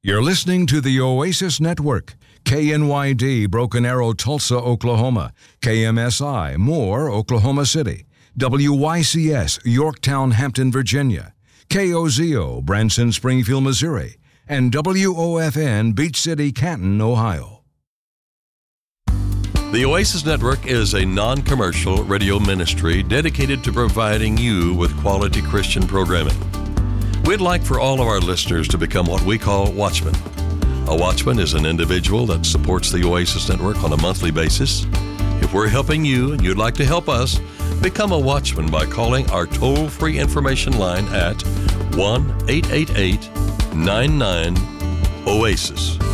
You're listening to the Oasis Network, KNYD, Broken Arrow, Tulsa, Oklahoma, KMSI, Moore, Oklahoma City, WYCS, Yorktown, Hampton, Virginia, KOZO, Branson, Springfield, Missouri, and WOFN, Beach City, Canton, Ohio. The Oasis Network is a non-commercial radio ministry dedicated to providing you with quality Christian programming. We'd like for all of our listeners to become what we call watchmen. A watchman is an individual that supports the Oasis Network on a monthly basis. If we're helping you and you'd like to help us, become a watchman by calling our toll-free information line at 1-888-99-OASIS.